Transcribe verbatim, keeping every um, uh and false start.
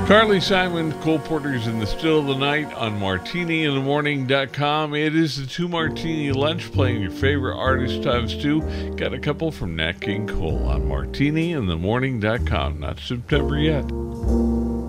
Carly Simon, Cole Porter's in the Still of the Night on martini in the morning dot com. It is the Two Martini Lunch, playing your favorite artist times two. Got a couple from Nat King Cole on martini in the morning dot com. Not September yet.